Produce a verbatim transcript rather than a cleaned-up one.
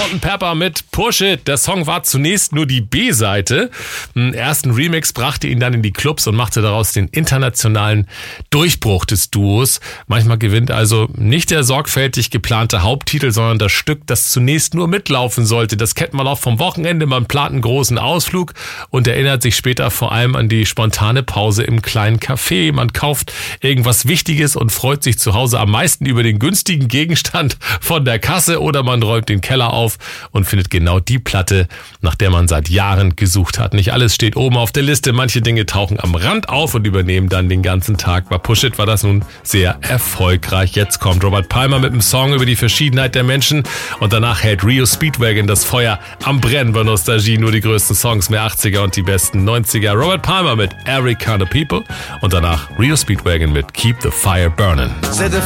Salt and Pepper mit Push It. Der Song war zunächst nur die B-Seite. Einen ersten Remix brachte ihn dann in die Clubs und machte daraus den internationalen Durchbruch des Duos. Manchmal gewinnt also nicht der sorgfältig geplante Haupttitel, sondern das Stück, das zunächst nur mitlaufen sollte. Das kennt man auch vom Wochenende. Man plant einen großen Ausflug und erinnert sich später vor allem an die spontane Pause im kleinen Café. Man kauft irgendwas Wichtiges und freut sich zu Hause am meisten über den günstigen Gegenstand von der Kasse, oder man räumt den Keller auf und findet genau die Platte, nach der man seit Jahren gesucht hat. Nicht alles steht oben auf der Liste. Manche Dinge tauchen am Rand auf und übernehmen dann den ganzen Tag. Bei Push It war das nun sehr erfolgreich. Jetzt kommt Robert Palmer mit einem Song über die Verschiedenheit der Menschen und danach hält Rio Speedwagon das Feuer am Brennen bei Nostalgie. Nur die größten Songs, mehr achtziger und die besten neunziger. Robert Palmer mit Every Kind of People und danach Rio Speedwagon mit Keep the Fire Burning. Set the